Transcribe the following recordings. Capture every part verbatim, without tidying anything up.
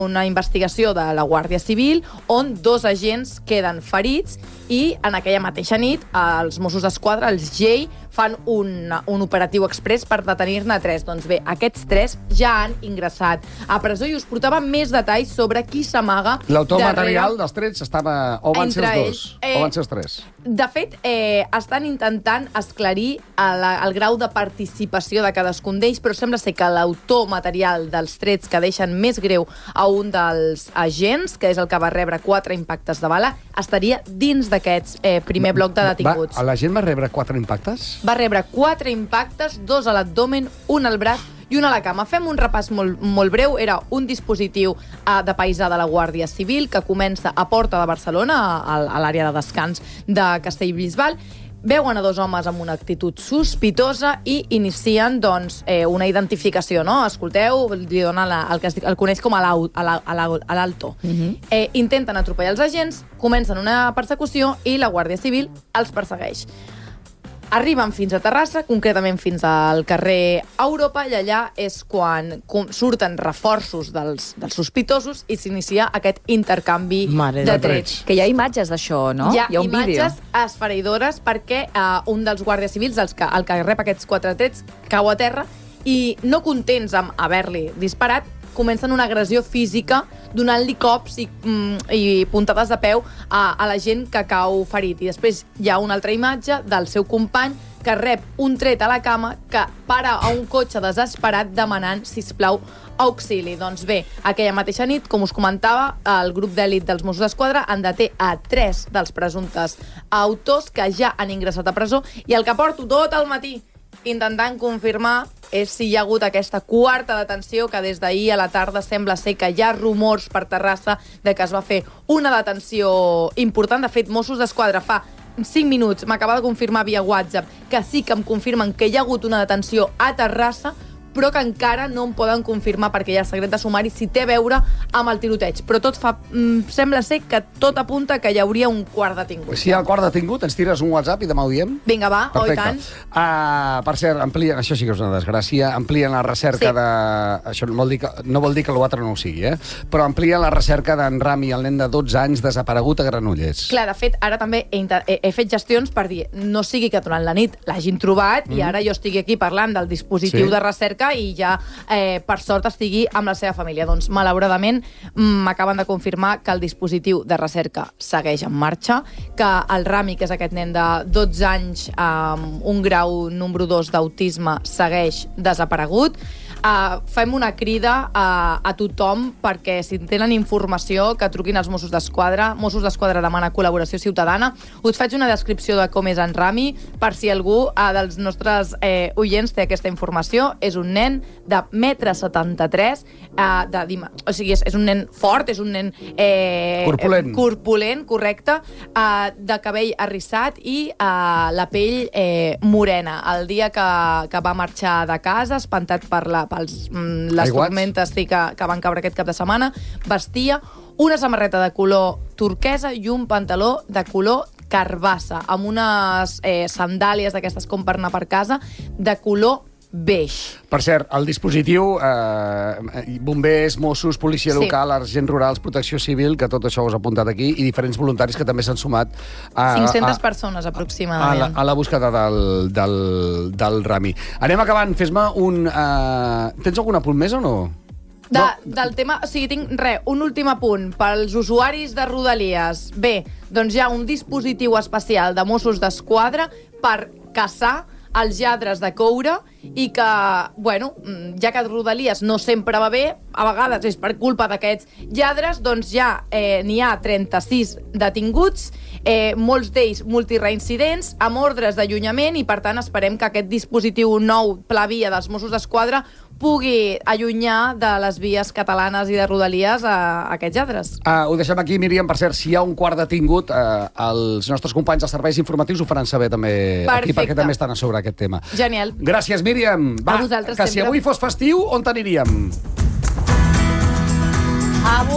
una investigació de la Guàrdia Civil on dos agents queden ferits i en aquella mateixa nit els Mossos d'Esquadra, els G E I, fan un, un operatiu express per detenir-ne tres. Doncs bé, aquests tres ja han ingressat a presó i us portava més detalls sobre qui s'amaga darrere... L'autor material dels trets estava... O van ser els dos? Ells, eh, o van ser els tres? De fet, eh, estan intentant esclarir el, el grau de participació de cadascun d'ells, però sembla ser que l'autor material dels trets que deixen més greu a un dels agents, que és el que va rebre quatre impactes de bala, estaria dins d'aquests eh, primer bloc de detinguts. Va, la gent va rebre quatre impactes? Va rebre quatre impactes, dos a l'abdomen, un al braç i un a la cama. Fem un repàs molt, molt breu. Era un dispositiu uh, de paisà de la Guàrdia Civil que comença a Porta de Barcelona, a, a l'àrea de descans de Castellbisbal. Veuen a dos homes amb una actitud sospitosa i inicien doncs, eh, una identificació. No? Escolteu, li dona la, el que es, el coneix com a l'alto. Uh-huh. eh, intenten atropellar els agents, comencen una persecució i la Guàrdia Civil els persegueix. Arriben fins a Terrassa, concretament fins al carrer Europa, i allà és quan surten reforços dels, dels sospitosos i s'inicia aquest intercanvi Mare de de trets. Que hi ha imatges d'això, no? Hi ha, hi ha un imatges vídeo. esfereïdores perquè uh, un dels guàrdies civils, els que, el que rep aquests quatre trets, cau a terra i, no contents amb haver-li disparat, comencen una agressió física donant-li cops i, mm, i puntades de peu a, a la gent que cau ferit. I després hi ha una altra imatge del seu company que rep un tret a la cama, que para a un cotxe desesperat demanant, sisplau, auxili. Doncs bé, aquella mateixa nit, com us comentava, el grup d'èlit dels Mossos d'Esquadra en deté a tres dels presumptes autors que ja han ingressat a presó, i el que porto tot el matí intentant confirmar és si hi ha hagut aquesta quarta detenció, que des d'ahir a la tarda sembla ser que hi ha rumors per Terrassa de que es va fer una detenció important. De fet, Mossos d'Esquadra fa cinc minuts m'acaba de confirmar via WhatsApp que sí que em confirmen que hi ha hagut una detenció a Terrassa, però que encara no em poden confirmar perquè hi ha secret de sumari si té a veure amb el tiroteig. Però tot fa... Mm, sembla ser que tot apunta que hi hauria un quart detingut. Si hi ha el quart detingut, ens tires un WhatsApp i demà ho diem? Vinga, va, oh, i tant. Uh, per cert, amplien, això sí que és una desgràcia, amplien la recerca sí. de... Això no vol dir que, no vol dir que l'altre no ho sigui, eh? Però amplien la recerca d'en Rami, el nen de dotze anys desaparegut a Granollers. Clar, de fet, ara també he, he, he fet gestions per dir, no sigui que durant la nit l'hagin trobat mm. i ara jo estigui aquí parlant del dispositiu sí. de recerca i ja, eh, per sort, estigui amb la seva família. Doncs, malauradament, m'acaben de confirmar que el dispositiu de recerca segueix en marxa, que el Rami, que és aquest nen de dotze anys amb un grau número dos d'autisme, segueix desaparegut. Uh, fem una crida a, a tothom perquè si tenen informació que truquin als Mossos d'Esquadra. Mossos d'Esquadra demana col·laboració ciutadana. Us faig una descripció de com és en Rami per si algú uh, dels nostres eh, oients té aquesta informació. És un nen de metre setanta-tres, uh, de, o sigui, és, és un nen fort, és un nen eh, corpulent. corpulent, correcte, uh, de cabell arrissat i uh, la pell eh, morena. El dia que, que va marxar de casa, espantat per la pels, mm, les Aiguats. tormentes sí, que, que van caure aquest cap de setmana, vestia una samarreta de color turquesa i un pantaló de color carbassa, amb unes eh, sandàlies d'aquestes com per anar per casa, de color beix. Per cert, el dispositiu, eh, bombers, Mossos, policia Sí. local, agents rurals, protecció civil, que tot això us ha apuntat aquí, i diferents voluntaris que també s'han sumat a, cinc-centes a, persones, a, aproximadament. la, a la búsqueda del, del, del Rami. Anem acabant. Fes-me un... Eh, tens algun apunt més o no? De, no. Del tema... O sigui, tinc, res, un últim apunt. Pels usuaris de Rodalies, bé, doncs hi ha un dispositiu especial de Mossos d'Esquadra per caçar els lladres de coure i que, bueno, ja que Rodalies no sempre va bé, a vegades és per culpa d'aquests lladres, doncs ja eh, n'hi ha trenta-sis detinguts, eh, molts d'ells multireincidents, amb ordres d'allunyament, i per tant esperem que aquest dispositiu nou pla via dels Mossos d'Esquadra pugui allunyar de les vies catalanes i de Rodalies a, a aquests lladres. Uh, ho deixem aquí, Míriam. Per cert, si hi ha un quart detingut, uh, els nostres companys dels serveis informatius ho faran saber també Perfecte. Aquí, perquè també estan a sobre aquest tema. Genial. Gràcies, Míriam. Va, A vosaltres que si sempre. avui fos festiu, on t'aniríem? Avui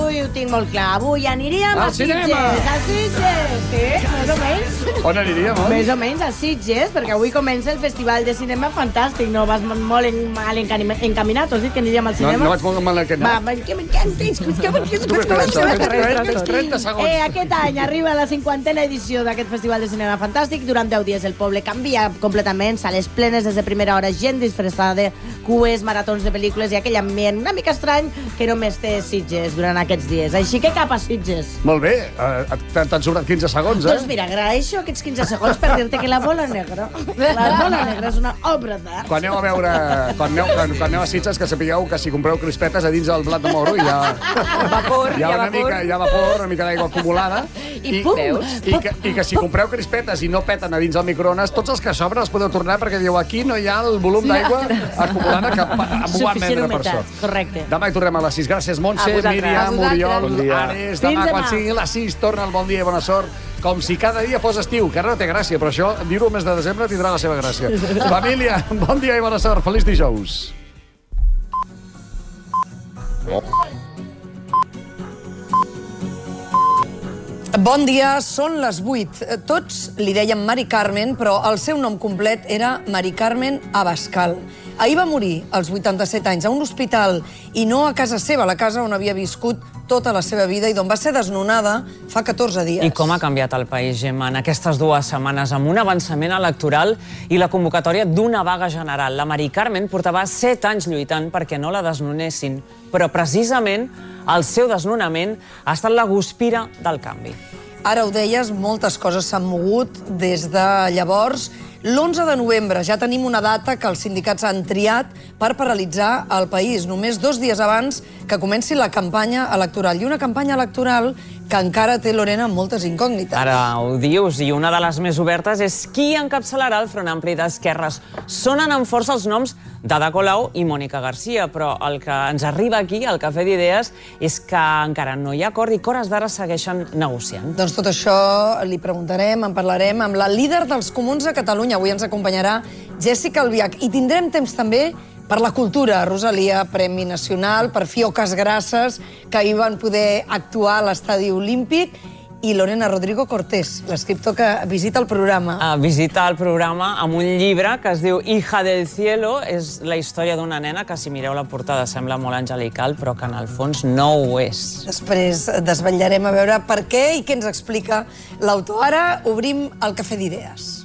avui ho tinc molt clar. Avui aniríem a Al cinema! Sitges. A Sitges, sí, més o menys. On aniríem, on? Més o menys a Sitges, perquè avui comença el Festival de Cinema Fantàstic. No vas molt en, mal encami- encaminat, has dit que aniríem al No, cinema? no vaig molt mal aquest Va, nom. va, que m'encanta, escolta, perquè Tu què fas, això? Tens trenta segons. Eh, aquest any arriba la cinquantena edició d'aquest Festival de Cinema Fantàstic. Durant deu dies el poble canvia completament, sales plenes des de primera hora, gent disfressada, cues, maratons de pel·lícules i aquell ambient una mica estrany que només té Sitges durant aquests dies. Així que cap a Sitges. Molt bé, uh, t'han sobrat quinze segons, eh? Doncs mira, agraeixo aquests quinze segons per dir-te que La Bola Negra, La Bola Negra és una obra d'art. Quan aneu a veure, quan aneu, quan, quan aneu a Sitges, que sapigueu que si compreu crispetes a dins del blat de moro hi ha, Vapor, hi ha, hi ha una vapor. mica, hi ha vapor, una mica d'aigua acumulada. I pum! I, que, I que si compreu crispetes i no peten a dins el microones, tots els que sobren els podeu tornar perquè diu aquí no hi ha el volum d'aigua acumulada que pa- m'ho van Suficient vendre per humitat, això. correcte. Demà hi tornem a les sis. Gràcies, Montse, A vosaltres. A Míriam, vosaltres. Oriol, Bon dia. Ares. Fins Demà, quan demà. sigui les sis, torna el bon dia i bona sort. Com si cada dia fos estiu, que ara no té gràcia, però això, dir-ho al mes de desembre tindrà la seva gràcia. Família, bon dia i bona sort. Feliç dijous. Bon dia, són les vuit. Tots li deien Mari Carmen, però el seu nom complet era Mari Carmen Abascal. Ahir va morir, als vuitanta-set anys, a un hospital, i no a casa seva, a la casa on havia viscut tota la seva vida i d'on va ser desnonada fa catorze dies. I com ha canviat el país, Gemma, en aquestes dues setmanes, amb un avançament electoral i la convocatòria d'una vaga general. La Mari Carmen portava set anys lluitant perquè no la desnonessin, però precisament el seu desnonament ha estat la guspira del canvi. Ara ho deies, moltes coses s'han mogut des de llavors. L'onze de novembre ja tenim una data que els sindicats han triat per paralitzar el país, només dos dies abans que comenci la campanya electoral. I una campanya electoral que encara té, Lorena, moltes incògnites. Ara ho dius, i una de les més obertes és qui encapçalarà el Front Ampli d'Esquerres. Sonen amb força els noms d'Ada Colau i Mònica Garcia, però el que ens arriba aquí, al Cafè d'Idees, és que encara no hi ha acord i que hores d'ara segueixen negociant. Doncs tot això li preguntarem, en parlarem amb la líder dels Comuns a Catalunya. Avui ens acompanyarà Jèssica Albiach. I tindrem temps també per la cultura. Rosalia, Premi Nacional, per Fioques Grasses, que ahir van poder actuar a l'Estadi Olímpic, i Lorena Rodrigo Cortés, l'escriptor que visita el programa. Uh, visita el programa amb un llibre que es diu Hija del Cielo. És la història d'una nena que, si mireu la portada, sembla molt angelical, però que en el fons no ho és. Després desvetllarem a veure per què i què ens explica l'autor. Ara obrim el Cafè d'Idees.